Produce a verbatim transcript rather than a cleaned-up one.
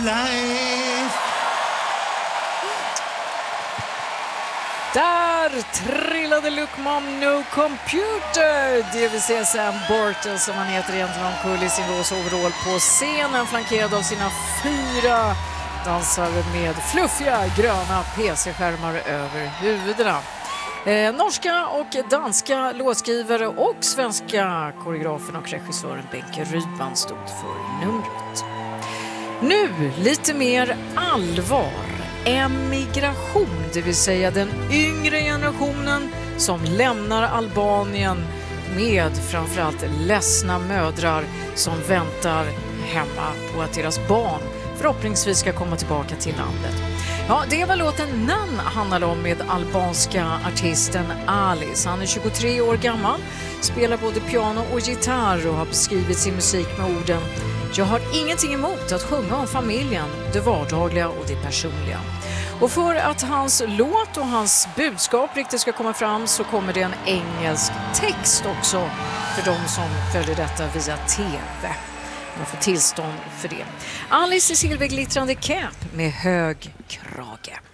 life. Där trillade Look Mom No Computer, det vill säga Sam Bortel som han heter egentligen, omkull i sin rosa overall på scenen, flankerad av sina fyra dansare med fluffiga gröna P C-skärmar över huvudena. Eh, norska och danska låtskrivare och svenska koreografen och regissören Benke Rydman stod för numret. Nu lite mer allvar. Emigration, det vill säga den yngre generationen som lämnar Albanien med framförallt ledsna mödrar som väntar hemma på att deras barn förhoppningsvis ska komma tillbaka till landet. Ja, det var låten Nan handlar om med albanska artisten Alice. Han är tjugotre år gammal, spelar både piano och gitarr och har beskrivit sin musik med orden: jag har ingenting emot att sjunga om familjen, det vardagliga och det personliga. Och för att hans låt och hans budskap riktigt ska komma fram så kommer det en engelsk text också för de som följer detta via tv. Man får tillstånd för det. Alice i silverglittrande cap med hög krage.